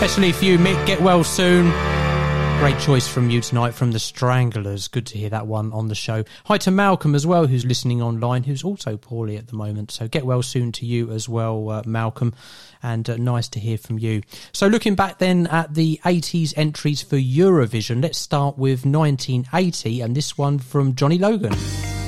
especially for you, Mick. Get well soon. Great choice from you tonight from the Stranglers. Good to hear that one on the show. Hi to Malcolm as well, who's listening online, who's also poorly at the moment. So get well soon to you as well, Malcolm. And nice to hear from you. So looking back then at the 80s entries for Eurovision, let's start with 1980 and this one from Johnny Logan.